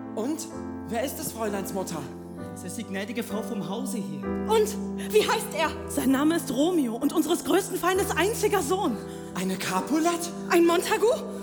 Und? Wer ist das Fräuleins Mutter? Es ist die gnädige Frau vom Hause hier. Und? Wie heißt er? Sein Name ist Romeo und unseres größten Feindes einziger Sohn. Eine Capulet? Ein Montagu?